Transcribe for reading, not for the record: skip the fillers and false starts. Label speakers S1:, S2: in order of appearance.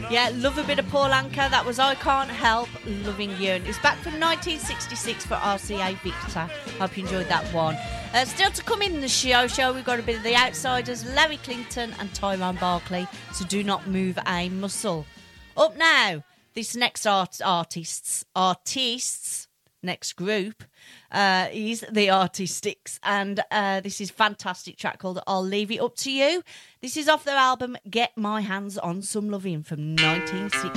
S1: Yeah, love a bit of Paul Anka. That was I Can't Help Loving You. And it's back from 1966 for RCA Victor. Hope you enjoyed that one. Still to come in the show, we've got a bit of The Outsiders, Larry Clinton and Tyrone Barkley. So do not move a muscle. Up now, this next artists, next group is the Artistics, and this is a fantastic track called I'll Leave It Up to You. This is off their album Get My Hands on Some Lovin' from 1960.